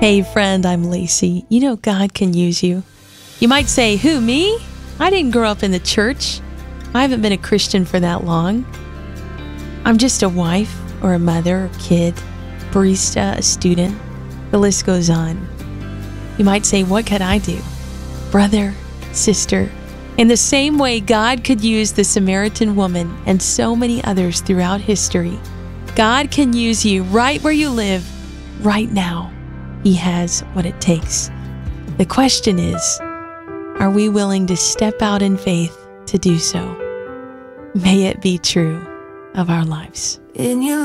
Hey friend, I'm Lacey. You know God can use you. You might say, who, me? I didn't grow up in the church. I haven't been a Christian for that long. I'm just a wife or a mother or kid, barista, a student. The list goes on. You might say, what could I do? Brother, sister, in the same way God could use the Samaritan woman and so many others throughout history, God can use you right where you live, right now. He has what it takes. The question is, are we willing to step out in faith to do so? May it be true of our lives. In your